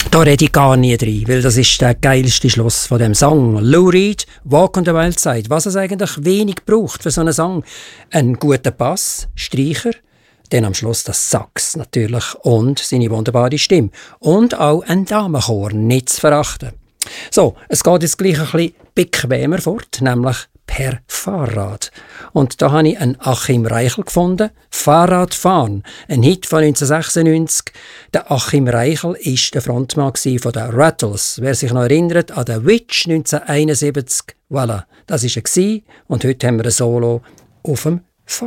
Da rede ich gar nie rein, weil das ist der geilste Schluss von dem Song. Lou Reed, Walk on the Wild Side. Was es eigentlich wenig braucht für so einen Song. Einen guten Bass, Streicher, dann am Schluss das Sax natürlich und seine wunderbare Stimme. Und auch ein Damenchor, nicht zu verachten. So, es geht jetzt gleich ein bisschen bequemer fort, nämlich per Fahrrad. Und da habe ich einen Achim Reichel gefunden, «Fahrradfahren», ein Hit von 1996. Der Achim Reichel war der Frontmann von den Rattles. Wer sich noch erinnert an den Witch 1971, voilà, das war er. Und heute haben wir ein Solo auf dem